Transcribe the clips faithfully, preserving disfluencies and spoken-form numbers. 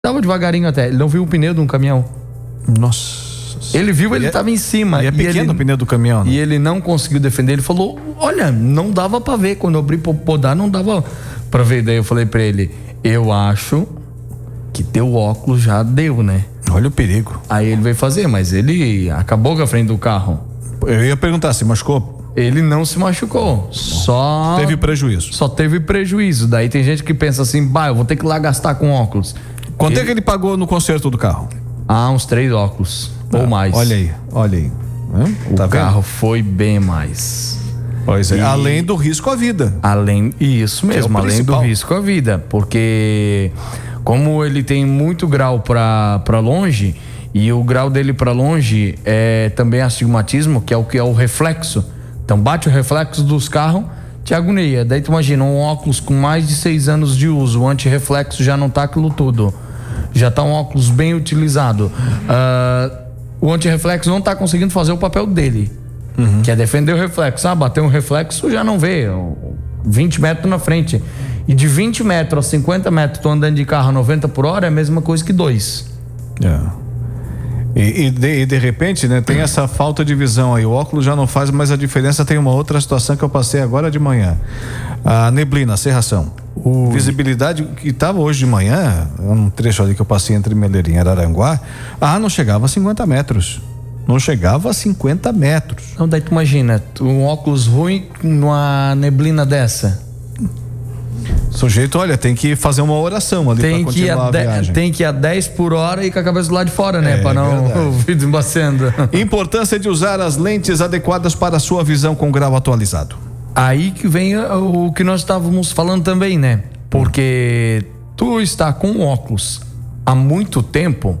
Tava devagarinho até. Ele não viu o pneu de um caminhão. Nossa. Ele viu, ele e estava é, em cima. E é pequeno ele, o pneu do caminhão, né? E ele não conseguiu defender. Ele falou, olha, não dava pra ver. Quando eu abri pra podar, não dava pra ver. Daí eu falei pra ele, eu acho que teu óculos já deu, né? Olha o perigo. Aí ele veio fazer, mas ele acabou com a frente do carro. Eu ia perguntar, se machucou? Ele não se machucou. Só... Teve prejuízo. Só teve prejuízo. Daí tem gente que pensa assim, bah, eu vou ter que ir lá gastar com óculos. Quanto ele... é que ele pagou no conserto do carro? Ah, uns três óculos. Ah, ou mais. Olha aí, olha aí. O tá carro vendo? Foi bem mais. Pois é. E... além do risco à vida. Além, isso mesmo, é além do risco à vida. Porque como ele tem muito grau para para longe, e o grau dele para longe é também astigmatismo, que é o que é o reflexo. Então bate o reflexo dos carros, te agonia. Daí tu imagina, um óculos com mais de seis anos de uso, o antirreflexo já não tá aquilo tudo. Já tá um óculos bem utilizado. Uh, o antirreflexo não tá conseguindo fazer o papel dele, uhum. que é defender o reflexo. Ah, bater um reflexo já não vê, vinte metros na frente. E de vinte metros a cinquenta metros, tô andando de carro a noventa por hora, é a mesma coisa que dois. É. E, e, de, e de repente, né, tem essa falta de visão aí. O óculos já não faz mais a diferença. Tem uma outra situação que eu passei agora de manhã. A neblina, a cerração. O... visibilidade que estava hoje de manhã, um trecho ali que eu passei entre Meleirinha e Araranguá, ah, não chegava a cinquenta metros. Não chegava a cinquenta metros. Então daí tu imagina, um óculos ruim numa neblina dessa. Sujeito, olha, tem que fazer uma oração ali para continuar a, a viagem. Tem que ir a dez por hora e com a cabeça do lado de fora, né? É, para não o vidro embaçando. Importância de usar as lentes adequadas para a sua visão com grau atualizado. Aí que vem o que nós estávamos falando também, né? Porque tu está com óculos há muito tempo,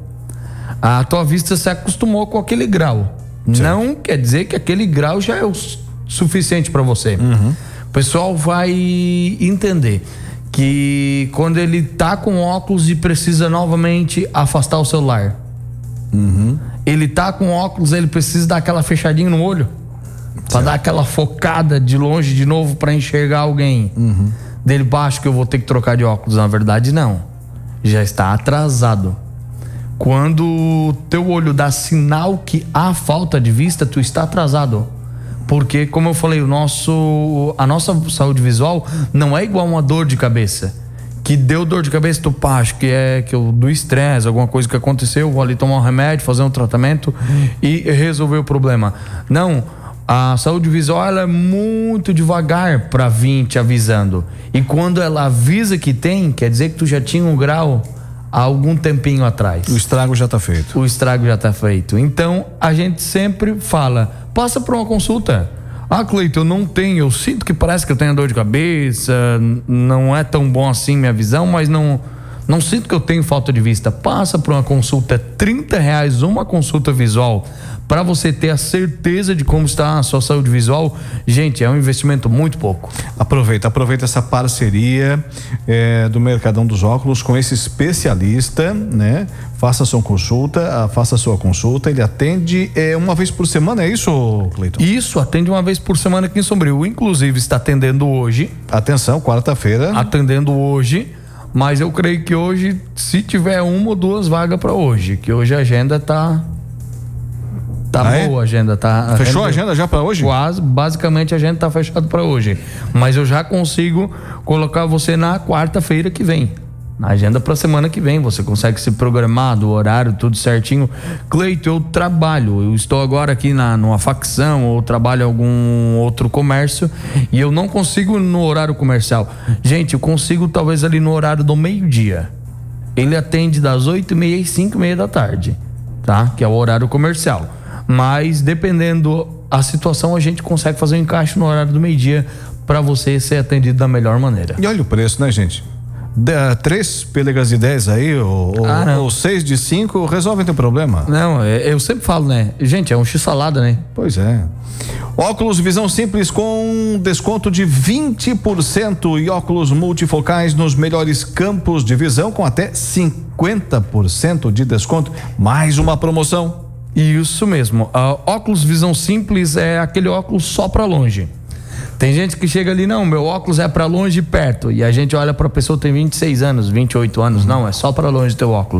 a tua vista se acostumou com aquele grau. Sim. Não quer dizer que aquele grau já é o suficiente para você. Uhum. O pessoal vai entender que quando ele tá com óculos e precisa novamente afastar o celular, uhum. ele tá com óculos, ele precisa dar aquela fechadinha no olho para dar aquela focada de longe de novo para enxergar alguém. Uhum. Dele baixo que eu vou ter que trocar de óculos. Na verdade, não. Já está atrasado. Quando o teu olho dá sinal que há falta de vista, tu está atrasado. Porque, como eu falei, o nosso, a nossa saúde visual não é igual uma dor de cabeça. Que deu dor de cabeça, tu pá, acho que é que eu, do estresse, alguma coisa que aconteceu, vou ali tomar um remédio, fazer um tratamento e resolver o problema. Não, a saúde visual ela é muito devagar para vir te avisando. E quando ela avisa que tem, quer dizer que tu já tinha um grau há algum tempinho atrás. O estrago já tá feito. O estrago já tá feito. Então, a gente sempre fala, passa por uma consulta. Ah, Cleiton, eu não tenho, eu sinto que parece que eu tenho dor de cabeça, não é tão bom assim minha visão, mas não, não sinto que eu tenho falta de vista. Passa por uma consulta, trinta reais uma consulta visual, para você ter a certeza de como está a sua saúde visual. Gente, é um investimento muito pouco. Aproveita, aproveita essa parceria é, do Mercadão dos Óculos com esse especialista, né? Faça sua consulta, faça sua consulta, ele atende é, uma vez por semana, é isso, Cleiton? Isso, atende uma vez por semana aqui em Sombrio, inclusive está atendendo hoje. Atenção, quarta-feira. Atendendo hoje, mas eu creio que hoje, se tiver uma ou duas vagas para hoje, que hoje a agenda tá... Tá ah, boa é? a agenda, tá? Fechou a agenda, a agenda já para hoje? Quase, basicamente a agenda tá fechada para hoje. Mas eu já consigo colocar você na quarta-feira que vem. Na agenda para semana que vem, você consegue se programar do horário, tudo certinho. Cleiton, eu trabalho, eu estou agora aqui na, numa facção, ou trabalho em algum outro comércio, e eu não consigo no horário comercial. Gente, eu consigo talvez ali no horário do meio-dia. Ele atende das oito e meia às cinco e meia da tarde, tá? Que é o horário comercial. Mas dependendo a situação, a gente consegue fazer um encaixe no horário do meio-dia para você ser atendido da melhor maneira. E olha o preço, né, gente? De, três pêlegas de dez aí, ou, ah, ou seis de cinco, resolve teu problema. Não, eu sempre falo, né? Gente, é um x-salada, né? Pois é. Óculos Visão Simples com desconto de vinte por cento e óculos multifocais nos melhores campos de visão com até cinquenta por cento de desconto. Mais uma promoção. Isso mesmo. Uh, óculos Visão Simples é aquele óculos só para longe. Tem gente que chega ali, não, meu óculos é para longe e perto. E a gente olha para a pessoa que tem vinte e seis anos, vinte e oito anos. Não, é só para longe teu óculos.